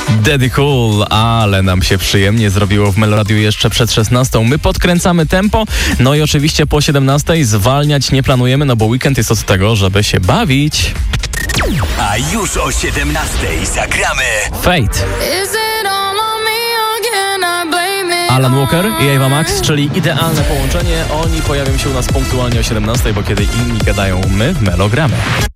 Daddy Cool, ale nam się przyjemnie zrobiło w Meloradiu jeszcze przed 16. My podkręcamy tempo, no i oczywiście po 17 zwalniać nie planujemy, no bo weekend jest od tego, żeby się bawić. A już o 17 zagramy Fate. Alan Walker i Ava Max, czyli idealne połączenie. Oni pojawią się u nas punktualnie o 17, bo kiedy inni gadają, my w Melo gramy.